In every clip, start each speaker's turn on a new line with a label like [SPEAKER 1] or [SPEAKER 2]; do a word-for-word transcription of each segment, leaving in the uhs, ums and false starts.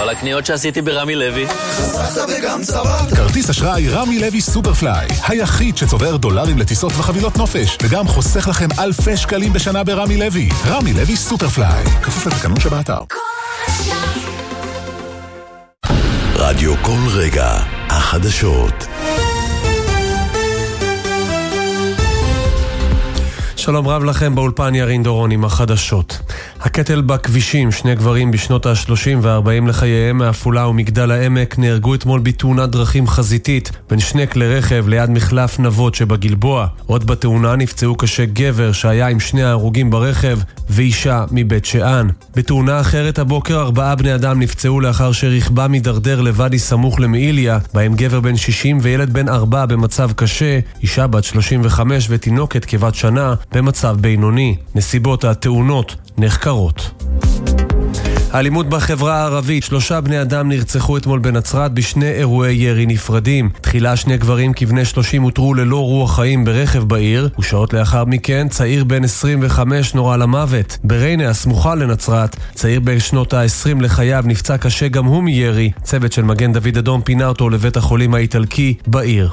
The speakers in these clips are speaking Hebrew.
[SPEAKER 1] על הקניות שעשיתי ברמי לוי.
[SPEAKER 2] חסכת וגם צברת.
[SPEAKER 3] כרטיס אשראי רמי לוי סופרפליי, היחיד שצובר דולרים לטיסות וחבילות נופש, וגם חוסך לכם אלפי שקלים בשנה ברמי לוי. רמי לוי סופרפליי, כפוף לתקנון שבאתר.
[SPEAKER 4] רדיו כל רגע, החדשות.
[SPEAKER 5] שלום רב לכם, באולפן ירין דורון עם החדשות. הקטל בכבישים, שני גברים בשנות ה-שלושים וה-ארבעים לחייהם מעפולה ומגדל העמק נהרגו אתמול בתאונת דרכים חזיתית בין שני כלי רכב ליד מחלף נבות שבגלבוע. עוד בתאונה נפצעו קשה גבר שהיה עם שני ההרוגים ברכב ואישה מבית שאן. בתאונה אחרת הבוקר ארבעה בני אדם נפצעו לאחר שרכבם מדרדר לוואדי סמוך למעיליה, בהם גבר בן שישים וילד בן ארבע במצב קשה, אישה בת שלושים וחמש ותינוקת כבת שנה במצב בינוני. נסיבות התאונות נחקרות. האלימות בחברה הערבית, שלושה בני אדם נרצחו אתמול בנצרת בשני אירועי ירי נפרדים. תחילה שני גברים כבני שלושים הותרו ללא רוח חיים ברכב בעיר, ושעות לאחר מכן צעיר בן עשרים וחמש נורה למוות. בריינה הסמוכה לנצרת, צעיר בשנות ה-עשרים לחייו נפצע קשה גם הוא מירי. צוות של מגן דוד אדום פינה אותו לבית החולים האיטלקי בעיר.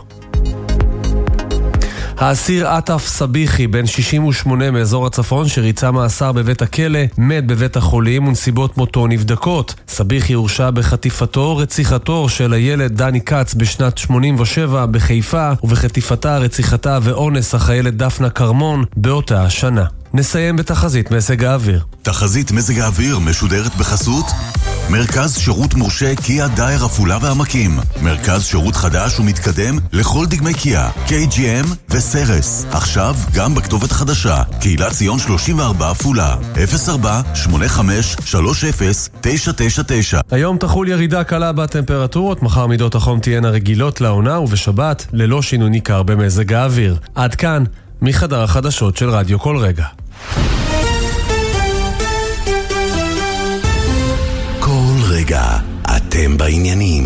[SPEAKER 5] האסיר עטף סביחי, בן שישים ושמונה מאזור הצפון, שריצה מאסר בבית הכלא, מת בבית החולים ונסיבות מותו נבדקות. סביחי הורשע בחטיפתו, רציחתו של הילד דני קץ בשנת שמונים ושבע בחיפה, ובחטיפתה, רציחתה ואונס החיילת דפנה קרמון באותה השנה. נסיים בתחזית מזג האוויר.
[SPEAKER 4] תחזית מזג האוויר משודרת בחסות מרכז שירות מורשה קיה דייר עפולה והעמקים. מרכז שירות חדש ומתקדם לכל דגמי קיה, קיי ג'י אם וסרס. עכשיו גם בכתובת חדשה, קהילת ציון שלושים וארבע עפולה, אפס ארבע שמונה חמש שלוש אפס תשע תשע תשע.
[SPEAKER 5] היום תחול ירידה קלה בטמפרטורות, מחר מידות החום תהיינה רגילות לעונה, ובשבת ללא שינוי ניכר במזג האוויר. עד כאן מחדר החדשות של רדיו כל רגע.
[SPEAKER 4] רגע, אתם בעניינים.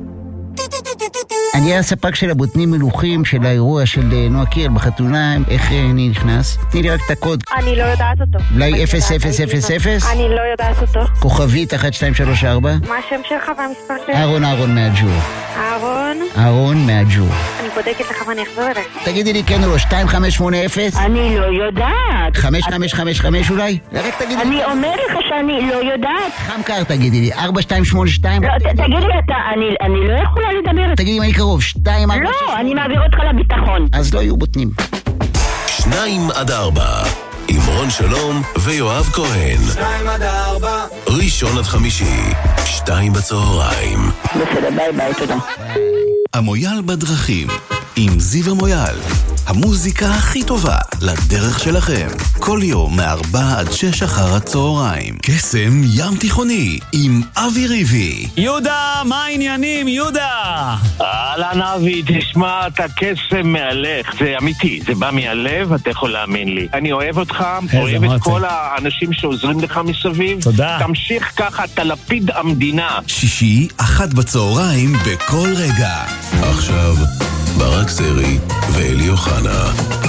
[SPEAKER 6] אני הספק של הבוטנים מלוכים של האירוע של נועה קירל בחתונה. איך אני נכנס? תני לי רק את הקוד.
[SPEAKER 7] אני לא יודעת אותו.
[SPEAKER 6] אולי אפס אפס אפס אפס?
[SPEAKER 7] אני לא יודעת אותו.
[SPEAKER 6] כוכבית אחת שתיים שלוש ארבע?
[SPEAKER 7] מה השם שלך והמספר שלך?
[SPEAKER 6] אהרון אהרון מהג'ור.
[SPEAKER 7] אהרון?
[SPEAKER 6] אהרון מהג'ור.
[SPEAKER 7] אני בודקת לך ואני אחזור אליך.
[SPEAKER 6] תגידי לי כן או לא, שתיים חמש שמונה אפס?
[SPEAKER 7] אני לא יודעת.
[SPEAKER 6] חמש חמש חמש חמש אולי? רק תגידי.
[SPEAKER 7] אני אומר לך שאני לא יודעת.
[SPEAKER 6] חם קר תגידי לי, ארבע שתיים שמונה שתיים?
[SPEAKER 7] לא, תגידי לי אתה, אני לא יכולה לדבר.
[SPEAKER 6] תגידי אם אני קרוב, שתיים ארבע.
[SPEAKER 7] לא, אני מעביר אותך לביטחון.
[SPEAKER 6] אז לא יהיו בוטנים.
[SPEAKER 4] שניים עד ארבע עם רון שלום ויואב כהן.
[SPEAKER 2] שניים עד ארבע.
[SPEAKER 4] ראשון עד חמישי, שתיים בצהריים.
[SPEAKER 7] בסדר, ביי ביי, תודה.
[SPEAKER 4] המויאל בדרכים עם זיו המויאל. המוזיקה הכי טובה לדרך שלכם. כל יום מארבע עד שש אחר הצהריים. קסם ים תיכוני עם אבי ריבי.
[SPEAKER 8] יהודה, מה העניינים, יהודה?
[SPEAKER 9] אהלן אבי, תשמע, אתה קסם מהלך. זה אמיתי, זה בא מהלב, אתה יכול להאמין לי. אני אוהב אותך, אוהב את כל האנשים שעוזרים לך מסביב.
[SPEAKER 8] תודה.
[SPEAKER 9] תמשיך ככה, אתה לפיד המדינה.
[SPEAKER 4] שישי, אחת בצהריים בכל רגע. עכשיו ברק סרי ואלי אוחנה.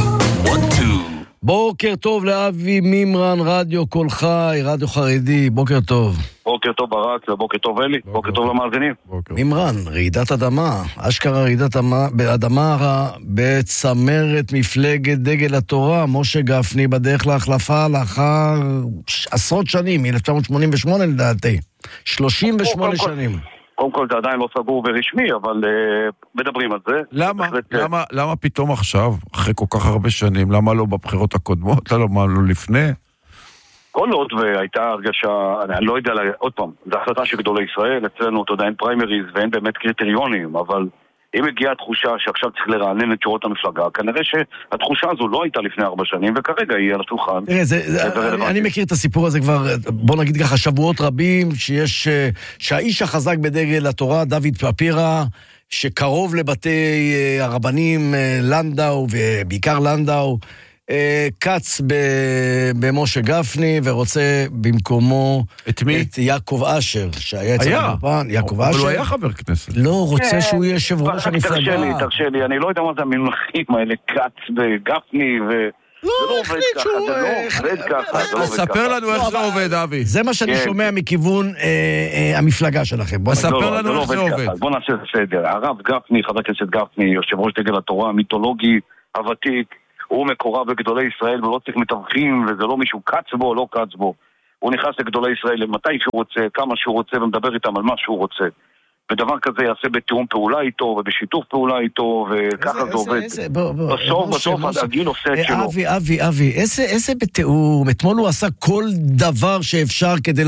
[SPEAKER 8] בוקר טוב לאבי מימרן, רדיו כל חי, רדיו חרדי, בוקר טוב.
[SPEAKER 9] בוקר טוב ברק, ובוקר טוב אלי, בוקר טוב למאזינים.
[SPEAKER 8] מימרן, רעידת אדמה, אשכרה רעידת אדמה בצמרת מפלגת דגל התורה, משה גפני בדרך להחלפה לאחר עשרות שנים, אלף תשע מאות שמונים ושמונה לדעתי, שלושים ושמונה שנים.
[SPEAKER 9] קודם כל זה עדיין לא סגור ורשמי, אבל uh, מדברים על זה.
[SPEAKER 10] למה? למה, למה פתאום עכשיו, אחרי כל כך הרבה שנים, למה לא בבחירות הקודמות? למה לא לפני?
[SPEAKER 9] כל עוד והייתה הרגשה, אני לא יודע, עוד פעם, זו החלטה של גדולי ישראל, אצלנו, אתה יודע, אין פריימריז ואין באמת קריטריונים, אבל אם הגיעה התחושה שעכשיו צריך לרענן את שורות המפלגה, כנראה שהתחושה הזו לא הייתה לפני ארבע שנים, וכרגע היא על השולחן.
[SPEAKER 8] תראה, זה, זה, אני, אני מכיר את הסיפור הזה כבר, בוא נגיד ככה, שבועות רבים, שיש, שהאיש החזק בדגל התורה, דוד פפירה, שקרוב לבתי הרבנים לנדאו, ובעיקר לנדאו, קץ במשה גפני, ורוצה במקומו
[SPEAKER 10] את מי?
[SPEAKER 8] את יעקב אשר, שהיה אצל המפן, יעקב אשר.
[SPEAKER 10] אבל הוא היה חבר כנסת.
[SPEAKER 8] לא, רוצה שהוא יהיה יושב ראש המפלגה.
[SPEAKER 9] תרשה לי, תרשה לי, אני לא יודע מה זה המונחים האלה, קץ וגפני,
[SPEAKER 8] לא,
[SPEAKER 9] עובד ככה, זה לא עובד ככה, זה לא עובד ככה.
[SPEAKER 10] ספר לנו איך זה עובד, אבי.
[SPEAKER 8] זה מה שאני שומע מכיוון המפלגה שלכם.
[SPEAKER 10] ספר לנו איך זה עובד.
[SPEAKER 9] בוא נעשה סדר. הרב גפני, חבר הכנסת גפני, יושב ראש דגל התורה, המיתולוגי, הוותיק, הוא מקורב בגדולי ישראל ולא צריך מתווכים, וזה לא מישהו קץ בו או לא קץ בו. הוא נכנס לגדולי ישראל מתי שהוא רוצה, כמה שהוא רוצה, ומדבר איתם על מה שהוא רוצה. ודבר כזה יעשה בתיאום פעולה איתו, ובשיתוף פעולה איתו, וככה זה עובד. בסוף, בסוף, הגיל עושה את שלו.
[SPEAKER 8] אבי, אבי, אבי, איזה בתיאום? אתמול הוא עשה כל דבר שאפשר כדי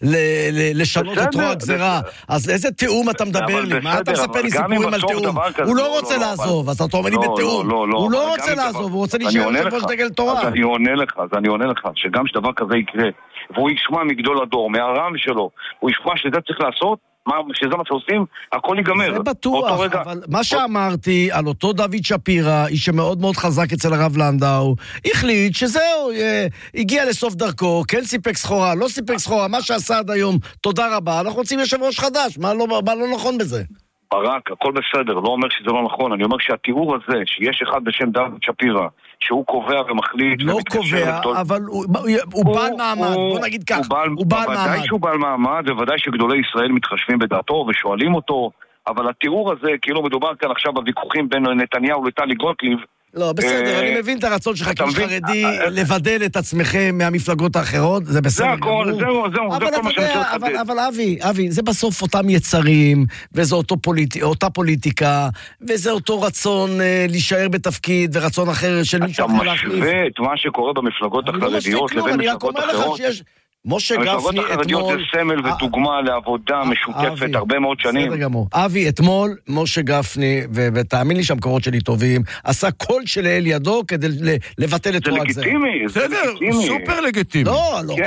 [SPEAKER 8] לשנות את רוע הגזירה. אז איזה תיאום אתה מדבר לי? מה אתה מספר לי סיפורים על תיאום? הוא לא רוצה לעזוב, אז אתה אומר לי בתיאום. הוא לא רוצה לעזוב, הוא רוצה להישאר יושב ראש דגל תורה.
[SPEAKER 9] אז אני עונה לך, אז אני עונה לך, שגם שדבר כזה יקרה, והוא ישמע מגדול הדור, מהרם שלו, הוא ישמע שזה צריך לעשות, שזה מה שעושים, הכל ייגמר.
[SPEAKER 8] זה בטוח, אבל מה שאמרתי על אותו דוד שפירא, איש שמאוד מאוד חזק אצל הרב לנדאו, החליט שזהו, הגיע לסוף דרכו, כן סיפק סחורה, לא סיפק סחורה, מה שעשה עד היום, תודה רבה, אנחנו רוצים יושב ראש חדש, מה לא, מה לא נכון בזה?
[SPEAKER 9] ברק, הכל בסדר, לא אומר שזה לא נכון, אני אומר שהתיאור הזה, שיש אחד בשם דוד שפירא, שהוא קובע ומחליט...
[SPEAKER 8] לא קובע, לגדול... אבל הוא, הוא, הוא בעל מעמד, הוא, בוא נגיד כך, הוא בעל, הוא בעל מעמד.
[SPEAKER 9] ודאי שהוא בעל מעמד, וודאי שגדולי ישראל מתחשבים בדעתו ושואלים אותו, אבל התיאור הזה, כאילו מדובר כאן עכשיו בוויכוחים בין נתניהו לטלי גוטליב,
[SPEAKER 8] לא, בסדר, אני מבין את הרצון שלך כאיש חרדי לבדל את עצמכם מהמפלגות האחרות, זה בסדר גמור.
[SPEAKER 9] זה הכל, זהו, זהו, זה כל מה שאני רוצה לחדד.
[SPEAKER 8] אבל אבי, אבי, זה בסוף אותם יצרים, וזה אותה פוליטיקה, וזה אותו רצון להישאר בתפקיד, ורצון אחר של מישהו אחר להחליף.
[SPEAKER 9] אתה משווה את מה שקורה במפלגות החרדיות לבין מפלגות אחרות.
[SPEAKER 8] משה גפני אתמול...
[SPEAKER 9] המפלגות החרדיות זה סמל ודוגמה לעבודה משותפת הרבה מאוד שנים.
[SPEAKER 8] בסדר גמור. אבי, אתמול משה גפני, ותאמין לי שהמקורות שלי טובים, עשה כל שלאל ידו כדי לבטל את רוע הגזירה.
[SPEAKER 9] זה לגיטימי, זה לגיטימי.
[SPEAKER 10] סופר לגיטימי.
[SPEAKER 8] לא, לא.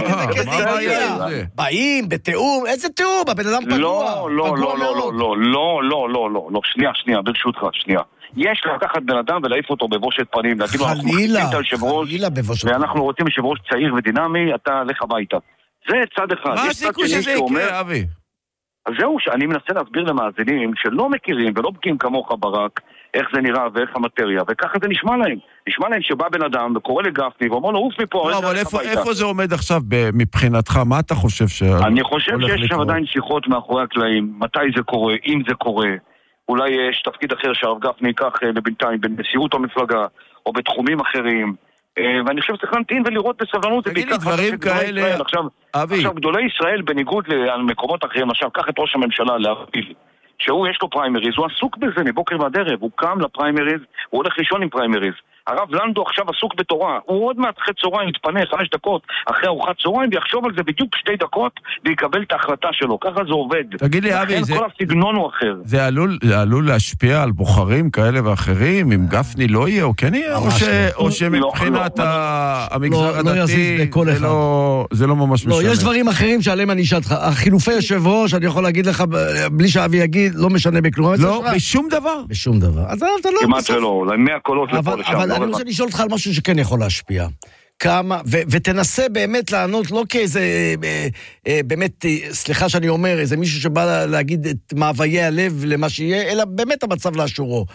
[SPEAKER 8] באים, בתיאום, איזה תיאום? הבן אדם פגוע.
[SPEAKER 9] לא, לא, לא, לא, לא, לא, לא, לא, לא, לא, שנייה, שנייה, ברשותך, שנייה. יש לקחת בן אדם ולהעיף אותו בבושת פנים, להגיד לו, אנחנו מחכים את היושב ראש, ואנחנו רוצים יושב ראש צעיר ודינמי, אתה הלך הביתה. זה צד אחד.
[SPEAKER 10] מה הסיכוי שזה יקרה, אבי?
[SPEAKER 9] אז זהו, שאני מנסה להסביר למאזינים שלא מכירים ולא בקיאים כמוך ברק, איך זה נראה ואיך המטריה, וככה זה נשמע להם. נשמע להם שבא בן אדם וקורא לגפני ואומר לו, אוף מפה,
[SPEAKER 10] לא, אבל איפה, איפה זה עומד עכשיו מבחינתך? מה אתה חושב ש...
[SPEAKER 9] אני חושב שיש שם עדיין שיחות מאחורי הקלעים, מתי זה קורה, אם זה קורה. אולי יש תפקיד אחר שהרב גפני ייקח לבינתיים בנשיאות המפלגה או בתחומים אחרים, ואני חושב שצריך להמתין ולראות בסבלנות.
[SPEAKER 10] תגיד לי דברים כאלה,
[SPEAKER 9] אבי. עכשיו גדולי ישראל בניגוד למקומות אחרים, עכשיו קח את ראש הממשלה להפיל, שהוא יש לו פריימריז, הוא עסוק בזה מבוקר ועד ערב, הוא קם לפריימריז, הוא הולך לישון עם פריימריז. הרב לנדו עכשיו עסוק בתורה, הוא עוד מעט אחרי צהריים יתפנה חמש דקות אחרי ארוחת צהריים ויחשוב על זה בדיוק שתי דקות ויקבל את ההחלטה שלו, ככה זה עובד.
[SPEAKER 10] תגיד לי אבי, זה...
[SPEAKER 9] כל הסגנון הוא אחר.
[SPEAKER 10] זה עלול, זה עלול להשפיע על בוחרים כאלה ואחרים, אם גפני לא יהיה או כן יהיה, או, ש... או שמבחינת לא, ה... לא, המגזר
[SPEAKER 8] לא,
[SPEAKER 10] הדתי
[SPEAKER 8] לא
[SPEAKER 10] זה, לא... זה לא ממש
[SPEAKER 8] לא,
[SPEAKER 10] משנה.
[SPEAKER 8] יש דברים אחרים שעליהם אני אשאל אותך, החילופי יושב ראש, אני יכול להגיד לך, בלי שאבי יגיד, לא משנה בכלום.
[SPEAKER 10] לא, בשום דבר.
[SPEAKER 8] בשום דבר. אז אתה לא
[SPEAKER 9] כמעט שלא, מאה קולות לפה לשם.
[SPEAKER 8] אבל אני רוצה לשאול אותך על משהו שכן יכול להשפיע. כמה, ו- ותנסה באמת לענות, לא כאיזה, אה, אה, באמת, אה, סליחה שאני אומר, איזה מישהו שבא להגיד את מאוויי הלב למה שיהיה, אלא באמת המצב לאשורו.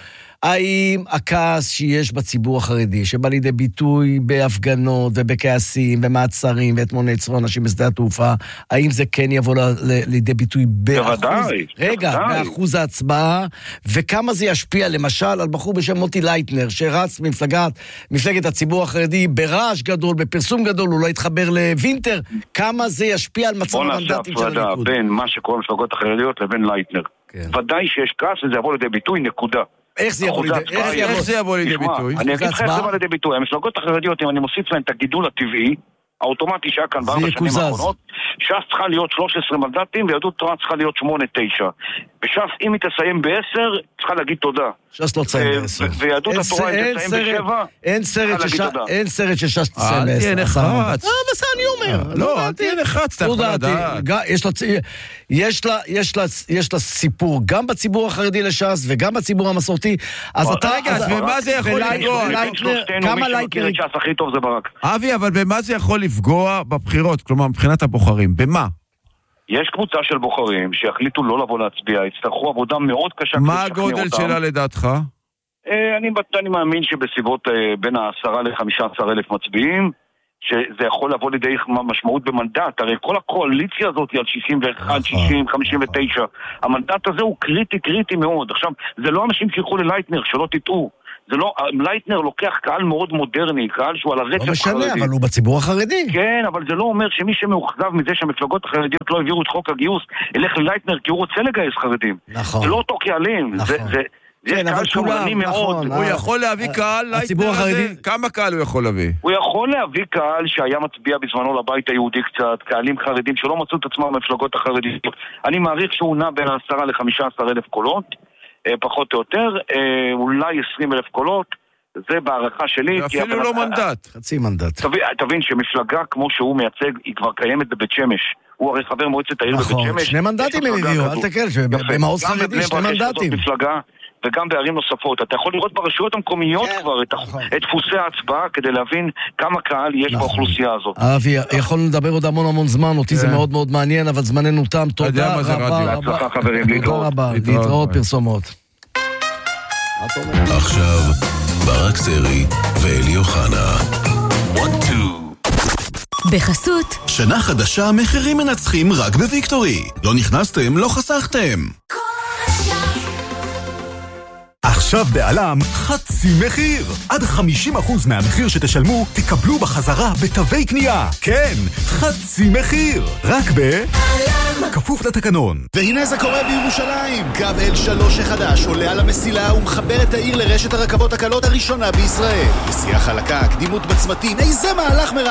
[SPEAKER 8] האם הכעס שיש בציבור החרדי, שבא לידי ביטוי בהפגנות ובכעסים, במעצרים, ואתמול נעצרו אנשים בשדה התעופה, האם זה כן יבוא ל- ל- לידי ביטוי באחוז,
[SPEAKER 9] בוודאי,
[SPEAKER 8] רגע,
[SPEAKER 9] בוודאי.
[SPEAKER 8] באחוז ההצבעה, וכמה זה ישפיע, למשל, על בחור בשם מוטי לייטנר, שרץ במפלגת, מפלגת הציבור החרדי, ברעש גדול, בפרסום גדול, הוא לא יתחבר לווינטר, כמה זה ישפיע על מצב המנדטים של הליכוד.
[SPEAKER 9] בוא נעשה הפרדה בין מה שקורה במפלגות החרדיות לבין לייטנר.
[SPEAKER 8] כן.
[SPEAKER 9] ודאי שיש כעס וזה יבוא לידי ביטוי, נקודה.
[SPEAKER 8] איך זה יבוא לידי, איך
[SPEAKER 10] איך
[SPEAKER 8] יבוא,
[SPEAKER 10] זה יבוא לידי ביטוי?
[SPEAKER 9] אני אגיד לך איך זה יבוא לידי ביטוי. המפלגות החרדיות, אם אני מוסיף להן את הגידול הטבעי, האוטומטי שהיה כאן בארבע שנים האחרונות, ש"ס צריכה להיות שלוש עשרה מנדטים, ויהדות התורה צריכה להיות שמונה תשע. וש"ס, אם היא תסיים בעשר, צריכה להגיד תודה.
[SPEAKER 8] ש"ס לא תסיים בעשר.
[SPEAKER 9] ויהדות התורה היא תסיים בשבע,
[SPEAKER 8] אין סרט שש"ס תסיים בעשר.
[SPEAKER 10] אל תהיה נחרץ.
[SPEAKER 8] לא, בסדר, אני אומר.
[SPEAKER 10] לא, אל תהיה נחרץ, אתה יכול לדעת.
[SPEAKER 8] יש לה סיפור גם בציבור החרדי לש"ס, וגם בציבור המסורתי. אז אתה...
[SPEAKER 10] רגע, אז במה זה יכול לפגוע?
[SPEAKER 8] כמה
[SPEAKER 9] מי שמכיר את ש"ס הכי טוב זה ברק.
[SPEAKER 10] אבי, אבל במה זה יכול לפגוע בבחירות? כלומר, מבחינת הבוחרים. במה?
[SPEAKER 9] יש קבוצה של בוחרים שיחליטו לא לבוא להצביע, יצטרכו עבודה מאוד קשה.
[SPEAKER 10] מה הגודל שלה לדעתך?
[SPEAKER 9] אני, אני מאמין שבסביבות בין העשרה לחמישה עשר אלף מצביעים, שזה יכול לבוא לידי משמעות במנדט. הרי כל הקואליציה הזאת היא על שישים ואחת, שישים, חמישים ותשע. המנדט הזה הוא קריטי, קריטי מאוד. עכשיו, זה לא אנשים שילכו ללייטנר, שלא תטעו. זה לא, לייטנר לוקח קהל מאוד מודרני, קהל שהוא על הרצף
[SPEAKER 8] חרדי. לא משנה,
[SPEAKER 9] חרדי.
[SPEAKER 8] אבל הוא בציבור החרדי.
[SPEAKER 9] כן, אבל זה לא אומר שמי שמאוכזב מזה שהמפלגות החרדיות לא העבירו את חוק הגיוס, ילך ללייטנר כי הוא רוצה לגייס חרדים.
[SPEAKER 8] נכון.
[SPEAKER 9] זה לא אותו קהלים.
[SPEAKER 8] נכון.
[SPEAKER 9] זה, זה,
[SPEAKER 8] כן,
[SPEAKER 9] יש קהל שמרני מאוד.
[SPEAKER 10] הוא יכול להביא קהל לייטנר הזה? כמה קהל הוא יכול להביא?
[SPEAKER 9] הוא יכול להביא קהל שהיה מצביע בזמנו לבית היהודי קצת, קהלים חרדים שלא מצאו את עצמם במפלגות החרדיות. אני מעריך שהוא נע בין עשרה לחמישה עשר אלף קולות, פחות או יותר, אולי עשרים אלף קולות. זה בערכה שלי.
[SPEAKER 10] אפילו לא מנדט.
[SPEAKER 8] חצי מנדט.
[SPEAKER 9] תבין שמפלגה כמו שהוא מייצג, היא כבר קיימת בבית שמש. הוא הרי חבר מועצת העיר בבית שמש.
[SPEAKER 8] נכון, שני מנדטים הם הביאו, אל תקל, במעוז חרדי שני מנדטים.
[SPEAKER 9] וגם בערים נוספות. אתה יכול לראות ברשויות המקומיות כבר את דפוסי ההצבעה כדי להבין כמה קהל יש באוכלוסייה הזאת.
[SPEAKER 8] אבי, יכולנו לדבר עוד המון המון זמן, אותי זה מאוד מאוד מעניין, אבל זמננו תם. תודה רבה.
[SPEAKER 9] להצלחה חברים, להתראות.
[SPEAKER 8] תודה רבה, להתראות פרסומות.
[SPEAKER 3] עכשיו ברק סרי ואלי אוחנה.
[SPEAKER 1] בחסות
[SPEAKER 3] שנה חדשה, מחירים מנצחים רק בוויקטורי. לא נכנסתם, לא חסכתם. עכשיו בעלם חצי מחיר. עד חמישים אחוז מהמחיר שתשלמו תקבלו בחזרה בתווי קנייה. כן, חצי מחיר. רק בעלם. כפוף לתקנון.
[SPEAKER 11] והנה זה קורה בירושלים. קו אל שלוש החדש עולה על המסילה ומחבר את העיר לרשת הרכבות הקלות הראשונה בישראל. נסיעה חלקה, קדימות בצמתים, איזה מהלך מרענן.